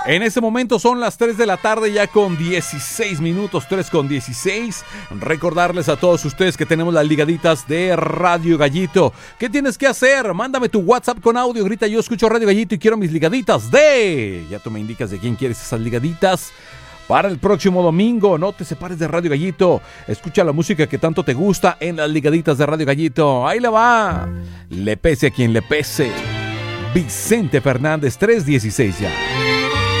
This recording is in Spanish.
En este momento son las 3 de la tarde ya con 16 minutos, 3 con 16. Recordarles a todos ustedes que tenemos las ligaditas de Radio Gallito. ¿Qué tienes que hacer? Mándame tu WhatsApp con audio, grita yo escucho Radio Gallito y quiero mis ligaditas de... Ya tú me indicas de quién quieres esas ligaditas. Para el próximo domingo, no te separes de Radio Gallito. Escucha la música que tanto te gusta en las ligaditas de Radio Gallito. Ahí le va. Le pese a quien le pese. Vicente Fernández, 3:16 ya.